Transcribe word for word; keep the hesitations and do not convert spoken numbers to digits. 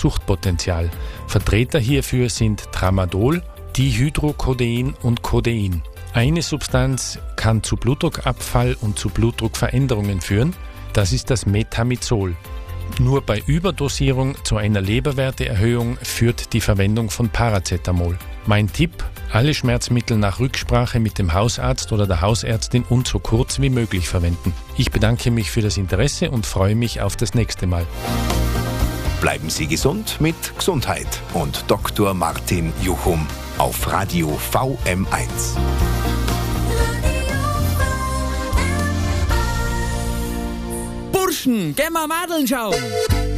Suchtpotenzial. Vertreter hierfür sind Tramadol, Dihydrocodein und Codein. Eine Substanz kann zu Blutdruckabfall und zu Blutdruckveränderungen führen. Das ist das Metamizol. Nur bei Überdosierung zu einer Leberwerteerhöhung führt die Verwendung von Paracetamol. Mein Tipp: alle Schmerzmittel nach Rücksprache mit dem Hausarzt oder der Hausärztin und so kurz wie möglich verwenden. Ich bedanke mich für das Interesse und freue mich auf das nächste Mal. Bleiben Sie gesund mit Gesundheit und Doktor Martin Juchum auf Radio V M eins. Burschen, gehen wir Madeln schauen!